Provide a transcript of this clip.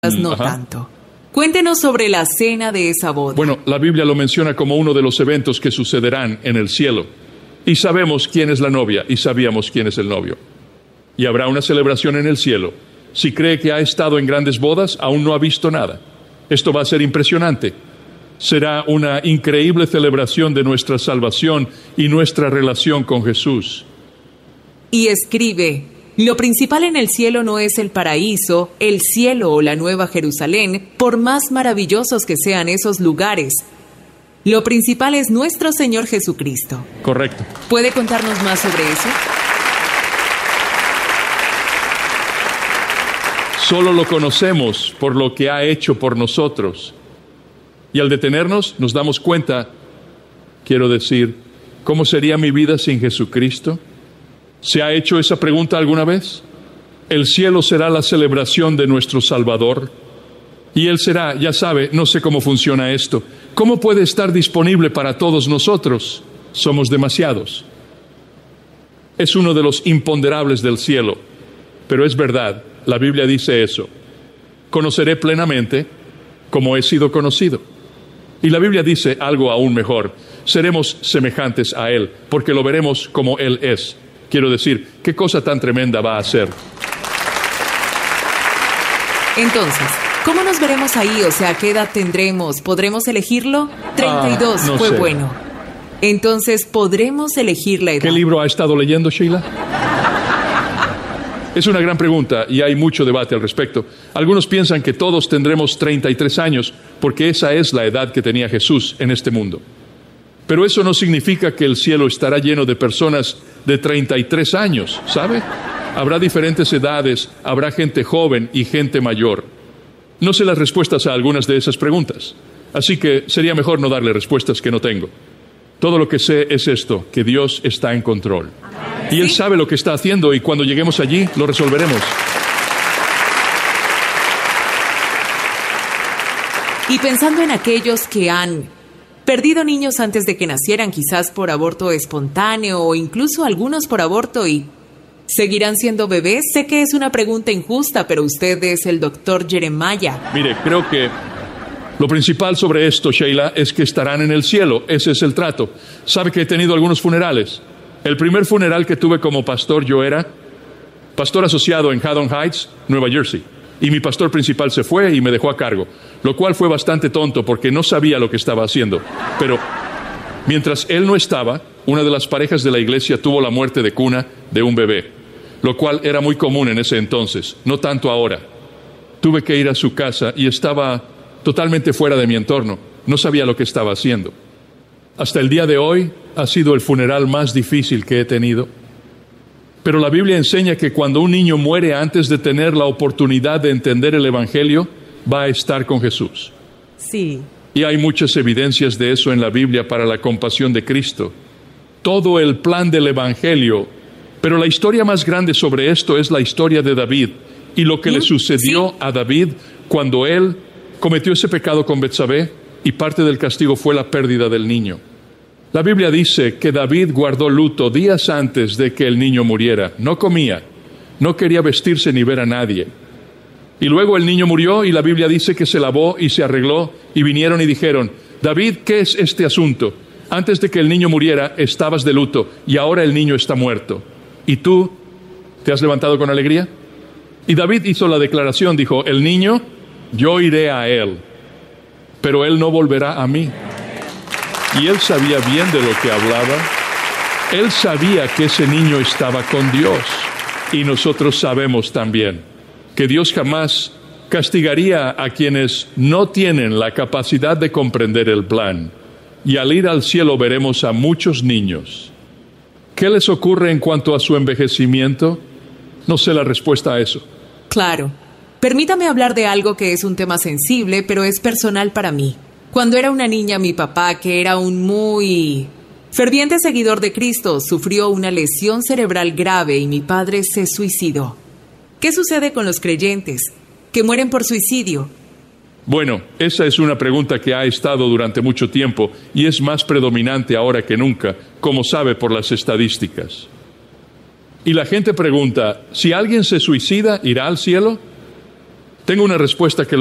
no tanto. Cuéntenos sobre la cena de esa boda. Bueno, la Biblia lo menciona como uno de los eventos que sucederán en el cielo. Y sabemos quién es la novia y sabíamos quién es el novio. Y habrá una celebración en el cielo. Si cree que ha estado en grandes bodas, aún no ha visto nada. Esto va a ser impresionante. Será una increíble celebración de nuestra salvación y nuestra relación con Jesús. Y escribe: lo principal en el cielo no es el paraíso, el cielo o la Nueva Jerusalén, por más maravillosos que sean esos lugares. Lo principal es nuestro Señor Jesucristo. Correcto. ¿Puede contarnos más sobre eso? Solo lo conocemos por lo que ha hecho por nosotros. Y al detenernos, nos damos cuenta, quiero decir, ¿cómo sería mi vida sin Jesucristo? ¿Se ha hecho esa pregunta alguna vez? El cielo será la celebración de nuestro Salvador. Y Él será, ya sabe, no sé cómo funciona esto. ¿Cómo puede estar disponible para todos nosotros? Somos demasiados. Es uno de los imponderables del cielo. Pero es verdad, la Biblia dice eso. Conoceré plenamente como he sido conocido. Y la Biblia dice algo aún mejor. Seremos semejantes a Él, porque lo veremos como Él es. Quiero decir, ¿qué cosa tan tremenda va a hacer? Entonces, ¿cómo nos veremos ahí? O sea, ¿qué edad tendremos? ¿Podremos elegirlo? 32 no fue sé. Bueno. Entonces, ¿podremos elegir la edad? ¿Qué libro ha estado leyendo, Sheila? Es una gran pregunta y hay mucho debate al respecto. Algunos piensan que todos tendremos 33 años porque esa es la edad que tenía Jesús en este mundo. Pero eso no significa que el cielo estará lleno de personas de 33 años, ¿sabe? Habrá diferentes edades, habrá gente joven y gente mayor. No sé las respuestas a algunas de esas preguntas, así que sería mejor no darle respuestas que no tengo. Todo lo que sé es esto, que Dios está en control. Y Él sabe lo que está haciendo y cuando lleguemos allí lo resolveremos. Y pensando en aquellos que han perdido niños antes de que nacieran, quizás por aborto espontáneo o incluso algunos por aborto, y ¿seguirán siendo bebés? Sé que es una pregunta injusta, pero usted es el doctor Jeremiah. Mire, creo que lo principal sobre esto, Sheila, es que estarán en el cielo. Ese es el trato. ¿Sabe que he tenido algunos funerales? El primer funeral que tuve como pastor, yo era pastor asociado en Haddon Heights, Nueva Jersey. Y mi pastor principal se fue y me dejó a cargo, lo cual fue bastante tonto porque no sabía lo que estaba haciendo. Pero mientras él no estaba, una de las parejas de la iglesia tuvo la muerte de cuna de un bebé, lo cual era muy común en ese entonces, no tanto ahora. Tuve que ir a su casa y estaba totalmente fuera de mi entorno, no sabía lo que estaba haciendo. Hasta el día de hoy ha sido el funeral más difícil que he tenido. Pero la Biblia enseña que cuando un niño muere antes de tener la oportunidad de entender el Evangelio, va a estar con Jesús. Sí. Y hay muchas evidencias de eso en la Biblia para la compasión de Cristo. Todo el plan del Evangelio. Pero la historia más grande sobre esto es la historia de David y lo que le sucedió a David cuando él cometió ese pecado con Betsabé y parte del castigo fue la pérdida del niño. La Biblia dice que David guardó luto días antes de que el niño muriera. No comía, no quería vestirse ni ver a nadie. Y luego el niño murió y la Biblia dice que se lavó y se arregló y vinieron y dijeron: David, ¿qué es este asunto? Antes de que el niño muriera estabas de luto y ahora el niño está muerto. ¿Y tú te has levantado con alegría? Y David hizo la declaración, dijo: el niño, yo iré a él, pero él no volverá a mí. Y él sabía bien de lo que hablaba. Él sabía que ese niño estaba con Dios. Y nosotros sabemos también que Dios jamás castigaría a quienes no tienen la capacidad de comprender el plan. Y al ir al cielo veremos a muchos niños. ¿Qué les ocurre en cuanto a su envejecimiento? No sé la respuesta a eso. Claro. Permítame hablar de algo que es un tema sensible, pero es personal para mí. Cuando era una niña, mi papá, que era un muy ferviente seguidor de Cristo, sufrió una lesión cerebral grave y mi padre se suicidó. ¿Qué sucede con los creyentes que mueren por suicidio? Bueno, esa es una pregunta que ha estado durante mucho tiempo y es más predominante ahora que nunca, como sabe por las estadísticas. Y la gente pregunta, ¿si alguien se suicida, irá al cielo? Tengo una respuesta que